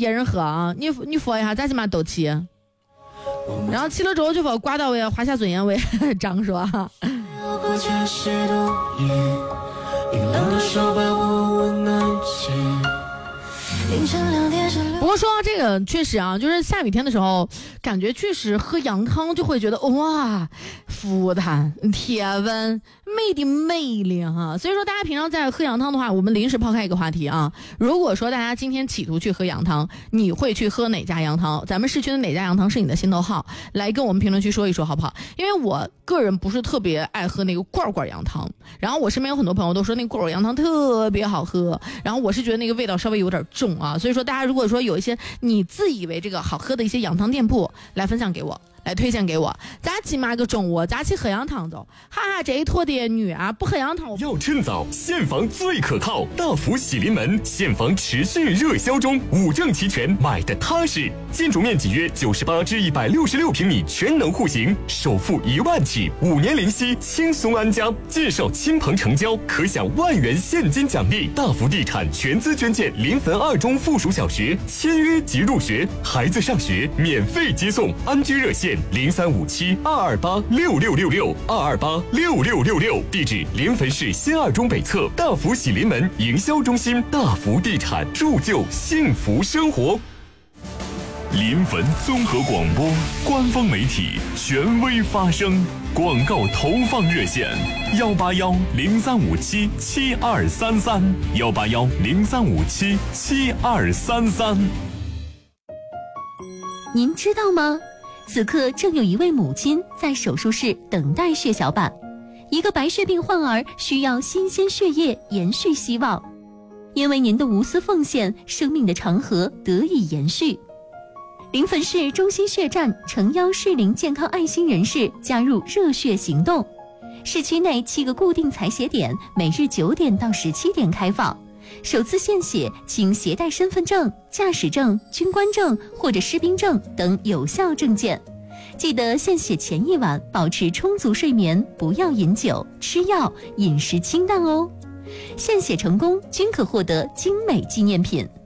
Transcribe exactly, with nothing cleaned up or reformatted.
一人喝啊，你你喝一下，咱起码都齐。然后齐了之后就把刮到位，华夏尊严为张说哈。不过说到这个，确实啊，就是下雨天的时候，感觉确实喝羊汤就会觉得哇，舒坦、铁温、美的美丽哈。所以说，大家平常在喝羊汤的话，我们临时抛开一个话题啊。如果说大家今天企图去喝羊汤，你会去喝哪家羊汤？咱们市区的哪家羊汤是你的心头好？来跟我们评论区说一说好不好？因为我个人不是特别爱喝那个罐罐羊汤，然后我身边有很多朋友都说那个罐罐羊汤特别好喝，然后我是觉得那个味道稍微有点重啊。所以说，大家如果说有一些你自以为这个好喝的一些羊汤店铺，来分享给我，来推荐给我，咱起码个中午，咱去喝羊汤走。哈哈，这一坨的女啊，不喝羊汤要趁早，现房最可靠，大福喜临门，现房持续热销中，五证齐全，买的踏实。建筑面积约九十八至一百六十六平米，全能户型，首付一万起，五年零息，轻松安家。介绍亲朋成交，可享万元现金奖励。大福地产全资捐建临汾二中附属小学，签约即入学，孩子上学免费接送，安居热线。零三五七二二八六六六六二二八六六六六，地址临汾市新二中北侧大福喜临门营销中心。大福地产，铸就幸福生活。 临汾综合广播官方媒体，权威发声。广告投放热线：幺八幺零三五七七二三三，幺八幺零三五七七二三三。 您知道吗？此刻正有一位母亲在手术室等待血小板，一个白血病患儿需要新鲜血液延续希望。因为您的无私奉献，生命的长河得以延续。临汾市中心血站诚邀适龄健康爱心人士加入热血行动，市区内七个固定采血点每日九点到十七点开放。首次献血请携带身份证、驾驶证、军官证或者士兵证等有效证件。记得献血前一晚保持充足睡眠，不要饮酒、吃药，饮食清淡哦。献血成功均可获得精美纪念品。